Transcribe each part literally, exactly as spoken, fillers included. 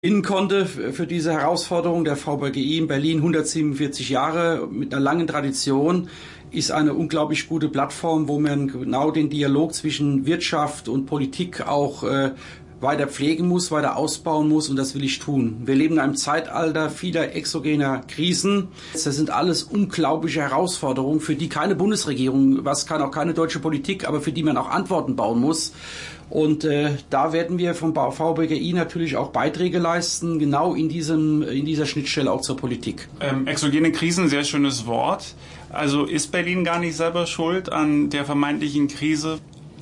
gewinnen konnte für diese Herausforderung. Der V B G I in Berlin, hundertsiebenundvierzig Jahre mit einer langen Tradition, ist eine unglaublich gute Plattform, wo man genau den Dialog zwischen Wirtschaft und Politik auch äh, weiter pflegen muss, weiter ausbauen muss, und das will ich tun. Wir leben in einem Zeitalter vieler exogener Krisen. Das sind alles unglaubliche Herausforderungen, für die keine Bundesregierung, was kann auch keine deutsche Politik, aber für die man auch Antworten bauen muss. Und äh, da werden wir vom V B G I natürlich auch Beiträge leisten, genau in diesem in dieser Schnittstelle auch zur Politik. Ähm, exogene Krisen, sehr schönes Wort. Also ist Berlin gar nicht selber schuld an der vermeintlichen Krise?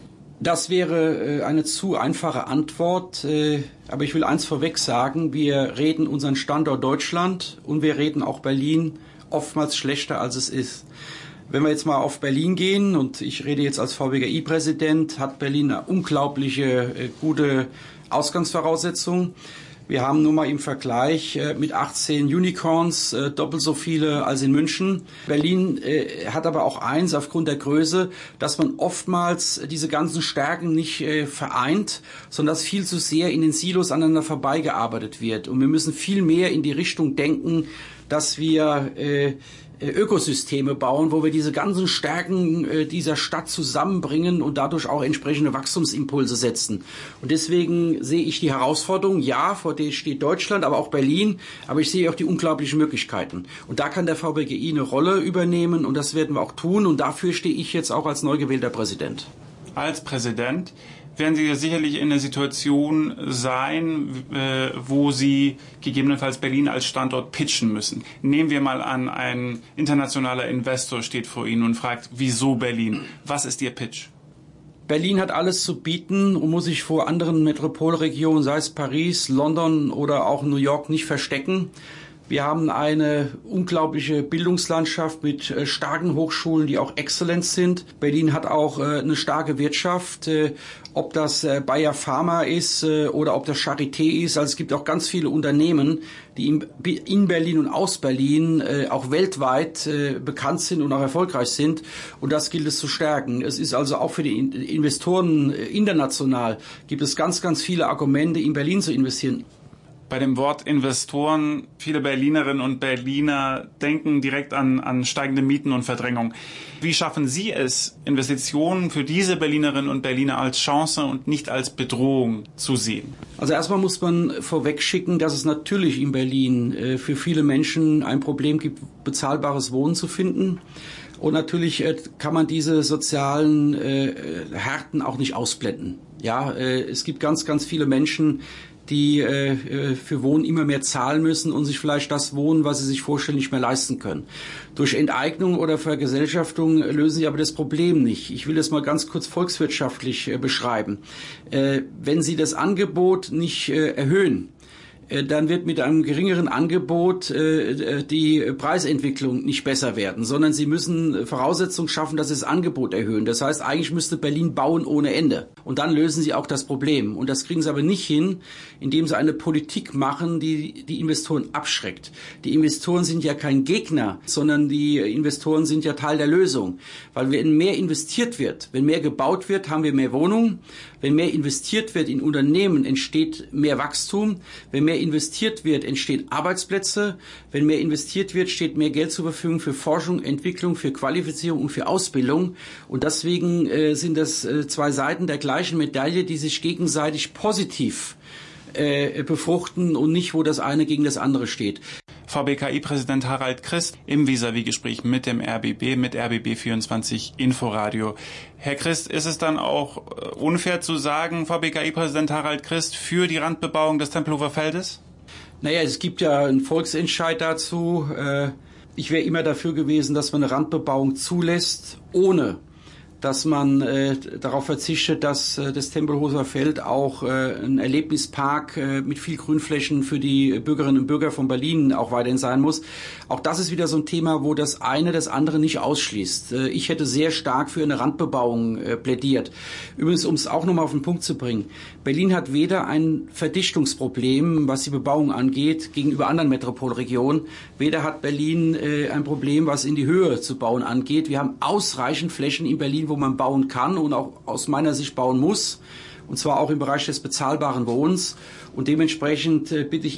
Das wäre äh, eine zu einfache Antwort, äh, aber ich will eins vorweg sagen: Wir reden unseren Standort Deutschland und wir reden auch Berlin oftmals schlechter, als es ist. Wenn wir jetzt mal auf Berlin gehen, und ich rede jetzt als V B G I-Präsident, hat Berlin eine unglaubliche äh, gute Ausgangsvoraussetzung. Wir haben nur mal im Vergleich äh, mit achtzehn Unicorns äh, doppelt so viele als in München. Berlin äh, hat aber auch eins aufgrund der Größe, dass man oftmals diese ganzen Stärken nicht äh, vereint, sondern dass viel zu sehr in den Silos aneinander vorbeigearbeitet wird. Und wir müssen viel mehr in die Richtung denken, dass wir äh, Ökosysteme bauen, wo wir diese ganzen Stärken äh, dieser Stadt zusammenbringen und dadurch auch entsprechende Wachstumsimpulse setzen. Und deswegen sehe ich die Herausforderung, ja, vor der steht Deutschland, aber auch Berlin, aber ich sehe auch die unglaublichen Möglichkeiten. Und da kann der V B G I eine Rolle übernehmen, und das werden wir auch tun, und dafür stehe ich jetzt auch als neu gewählter Präsident. Als Präsident werden Sie ja sicherlich in der Situation sein, äh, wo Sie gegebenenfalls Berlin als Standort pitchen müssen. Nehmen wir mal an, ein internationaler Investor steht vor Ihnen und fragt, wieso Berlin? Was ist Ihr Pitch? Berlin hat alles zu bieten und muss sich vor anderen Metropolregionen, sei es Paris, London oder auch New York, nicht verstecken. Wir haben eine unglaubliche Bildungslandschaft mit äh, starken Hochschulen, die auch exzellent sind. Berlin hat auch äh, eine starke Wirtschaft, äh, ob das äh, Bayer Pharma ist äh, oder ob das Charité ist. Also es gibt auch ganz viele Unternehmen, die in, in Berlin und aus Berlin äh, auch weltweit äh, bekannt sind und auch erfolgreich sind. Und das gilt es zu stärken. Es ist also auch für die Investoren äh, international, gibt es ganz, ganz viele Argumente, in Berlin zu investieren. Bei dem Wort Investoren, viele Berlinerinnen und Berliner denken direkt an, an steigende Mieten und Verdrängung. Wie schaffen Sie es, Investitionen für diese Berlinerinnen und Berliner als Chance und nicht als Bedrohung zu sehen? Also erstmal muss man vorweg schicken, dass es natürlich in Berlin äh, für viele Menschen ein Problem gibt, bezahlbares Wohnen zu finden. Und natürlich äh, kann man diese sozialen äh, Härten auch nicht ausblenden. Ja, äh, es gibt ganz, ganz viele Menschen, die äh, für Wohnen immer mehr zahlen müssen und sich vielleicht das Wohnen, was sie sich vorstellen, nicht mehr leisten können. Durch Enteignung oder Vergesellschaftung lösen sie aber das Problem nicht. Ich will das mal ganz kurz volkswirtschaftlich äh, beschreiben. Äh, wenn Sie das Angebot nicht äh, erhöhen, dann wird mit einem geringeren Angebot äh, die Preisentwicklung nicht besser werden, sondern Sie müssen Voraussetzungen schaffen, dass Sie das Angebot erhöhen. Das heißt, eigentlich müsste Berlin bauen ohne Ende. Und dann lösen Sie auch das Problem. Und das kriegen Sie aber nicht hin, indem Sie eine Politik machen, die die Investoren abschreckt. Die Investoren sind ja kein Gegner, sondern die Investoren sind ja Teil der Lösung. Weil wenn mehr investiert wird, wenn mehr gebaut wird, haben wir mehr Wohnungen. Wenn mehr investiert wird in Unternehmen, entsteht mehr Wachstum. Wenn mehr investiert wird, entstehen Arbeitsplätze. Wenn mehr investiert wird, steht mehr Geld zur Verfügung für Forschung, Entwicklung, für Qualifizierung und für Ausbildung. Und deswegen äh, sind das äh, zwei Seiten der gleichen Medaille, die sich gegenseitig positiv äh, befruchten und nicht, wo das eine gegen das andere steht. V B K I-Präsident Harald Christ im Vis-à-vis-Gespräch mit dem R B B, mit R B B vierundzwanzig Inforadio. Herr Christ, ist es dann auch unfair zu sagen, V B K I-Präsident Harald Christ für die Randbebauung des Tempelhofer Feldes? Naja, es gibt ja einen Volksentscheid dazu. Ich wäre immer dafür gewesen, dass man eine Randbebauung zulässt, ohne dass man äh, darauf verzichtet, dass äh, das Tempelhofer Feld auch äh, ein Erlebnispark äh, mit viel Grünflächen für die Bürgerinnen und Bürger von Berlin auch weiterhin sein muss. Auch das ist wieder so ein Thema, wo das eine das andere nicht ausschließt. Äh, ich hätte sehr stark für eine Randbebauung äh, plädiert. Übrigens, um es auch nochmal auf den Punkt zu bringen, Berlin hat weder ein Verdichtungsproblem, was die Bebauung angeht, gegenüber anderen Metropolregionen, weder hat Berlin äh, ein Problem, was in die Höhe zu bauen angeht. Wir haben ausreichend Flächen in Berlin, wo man bauen kann und auch aus meiner Sicht bauen muss. und zwar auch im Bereich des bezahlbaren Wohnens. Und dementsprechend bitte ich